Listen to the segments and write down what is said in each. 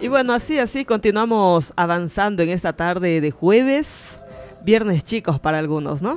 Y bueno, así continuamos avanzando en esta tarde de jueves, viernes chicos para algunos, ¿no?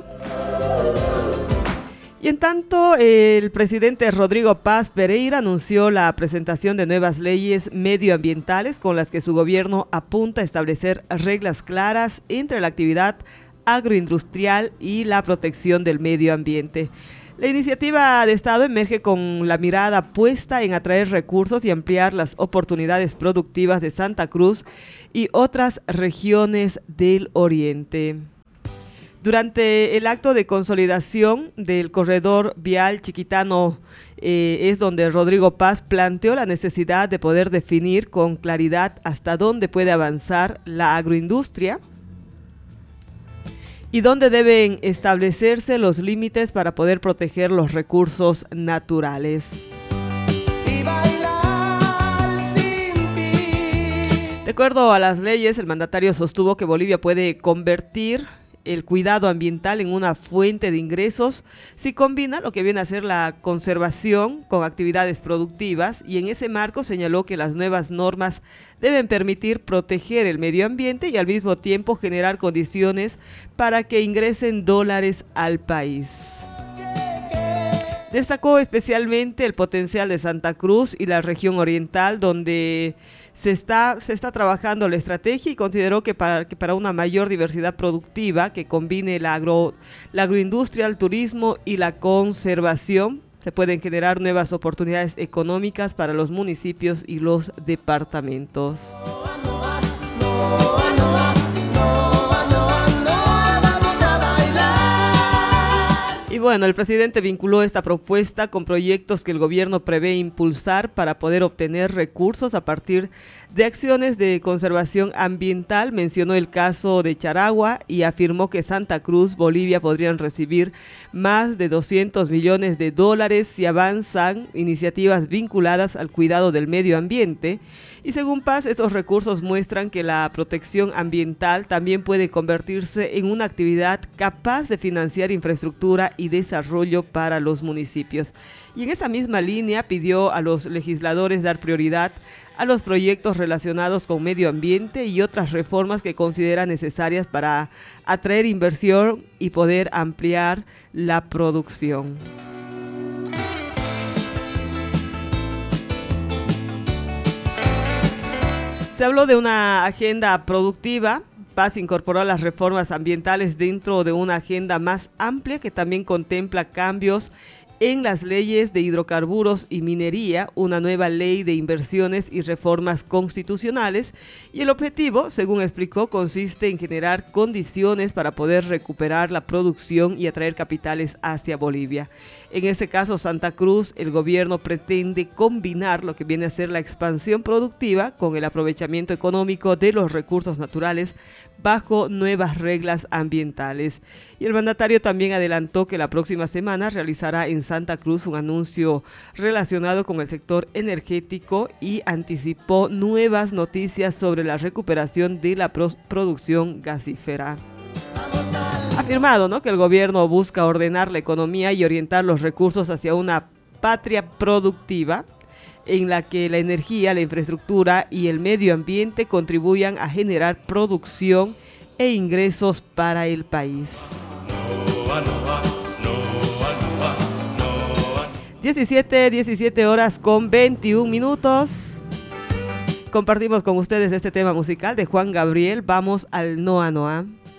Y en tanto, el presidente Rodrigo Paz Pereira anunció la presentación de nuevas leyes medioambientales con las que su gobierno apunta a establecer reglas claras entre la actividad agroindustrial y la protección del medio ambiente. La iniciativa de Estado emerge con la mirada puesta en atraer recursos y ampliar las oportunidades productivas de Santa Cruz y otras regiones del Oriente. Durante el acto de consolidación del corredor vial Chiquitano, es donde Rodrigo Paz planteó la necesidad de poder definir con claridad hasta dónde puede avanzar la agroindustria y dónde deben establecerse los límites para poder proteger los recursos naturales. De acuerdo a las leyes, el mandatario sostuvo que Bolivia puede convertir el cuidado ambiental en una fuente de ingresos si combina lo que viene a ser la conservación con actividades productivas, y en ese marco señaló que las nuevas normas deben permitir proteger el medio ambiente y al mismo tiempo generar condiciones para que ingresen dólares al país. Destacó especialmente el potencial de Santa Cruz y la región oriental, donde se está trabajando la estrategia, y consideró que para una mayor diversidad productiva que combine la agroindustria, el turismo y la conservación, se pueden generar nuevas oportunidades económicas para los municipios y los departamentos. Y bueno, el presidente vinculó esta propuesta con proyectos que el gobierno prevé impulsar para poder obtener recursos a partir de acciones de conservación ambiental. Mencionó el caso de Charagua y afirmó que Santa Cruz, Bolivia podrían recibir más de 200 millones de dólares si avanzan iniciativas vinculadas al cuidado del medio ambiente. Y según Paz, estos recursos muestran que la protección ambiental también puede convertirse en una actividad capaz de financiar infraestructura y desarrollo para los municipios. Y en esa misma línea pidió a los legisladores dar prioridad a los proyectos relacionados con medio ambiente y otras reformas que considera necesarias para atraer inversión y poder ampliar la producción. Se habló de una agenda productiva. Paz incorporó las reformas ambientales dentro de una agenda más amplia que también contempla cambios en las leyes de hidrocarburos y minería, una nueva ley de inversiones y reformas constitucionales, y el objetivo, según explicó, consiste en generar condiciones para poder recuperar la producción y atraer capitales hacia Bolivia. En este caso, Santa Cruz, el gobierno pretende combinar lo que viene a ser la expansión productiva con el aprovechamiento económico de los recursos naturales bajo nuevas reglas ambientales. Y el mandatario también adelantó que la próxima semana realizará en Santa Cruz un anuncio relacionado con el sector energético y anticipó nuevas noticias sobre la recuperación de la producción gasífera. Afirmado, ¿no?, que el gobierno busca ordenar la economía y orientar los recursos hacia una patria productiva en la que la energía, la infraestructura y el medio ambiente contribuyan a generar producción e ingresos para el país. 17 horas con 21 minutos. Compartimos con ustedes este tema musical de Juan Gabriel. Vamos al Noa Noa.